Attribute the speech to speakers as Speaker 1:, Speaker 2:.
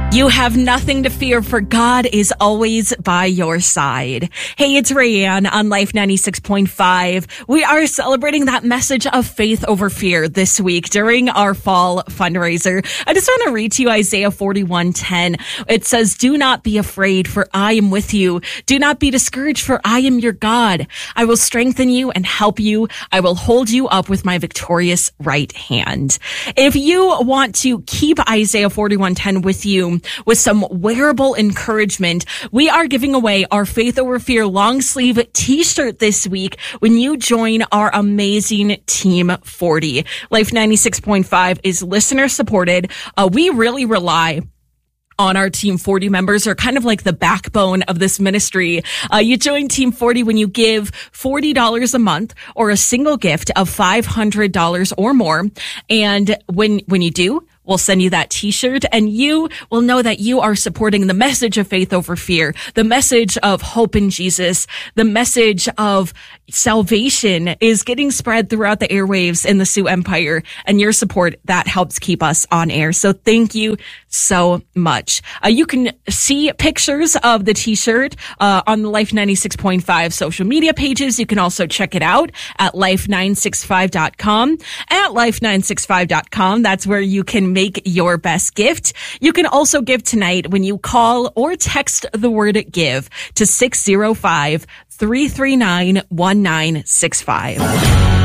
Speaker 1: You have nothing to fear, for God is always by your side. Hey, it's Rayanne on Life 96.5. We are celebrating that message of faith over fear this week during our fall fundraiser. I just want to read to you Isaiah 41:10. It says, "Do not be afraid, for I am with you. Do not be discouraged, for I am your God. I will strengthen you and help you. I will hold you up with my victorious right hand." If you want to keep Isaiah 41:10 with you, with some wearable encouragement, we are giving away our Faith Over Fear long sleeve t-shirt this week when you join our amazing Team 40. Life 96.5 is listener supported. We really rely on our Team 40 members, are kind of like the backbone of this ministry. You join Team 40 when you give $40 a month or a single gift of $500 or more. And when you do, we'll send you that t-shirt, and you will know that you are supporting the message of faith over fear, the message of hope in Jesus, the message of salvation is getting spread throughout the airwaves in the Sioux Empire, and your support, that helps keep us on air. So thank you so much. You can see pictures of the t-shirt on the Life 96.5 social media pages. You can also check it out at life965.com. At life965.com, that's where you can make your best gift. You can also give tonight when you call or text the word give to 605-339-1965.